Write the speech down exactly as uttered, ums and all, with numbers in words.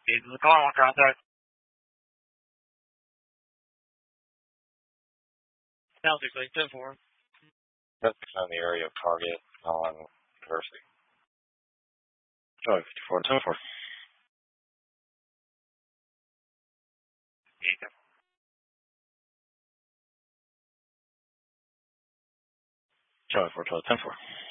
Okay, the call on contact. Now six eight ten four. That's on the area of target on diversity. Charlie fifty-four ten four. Charlie four twelve ten four.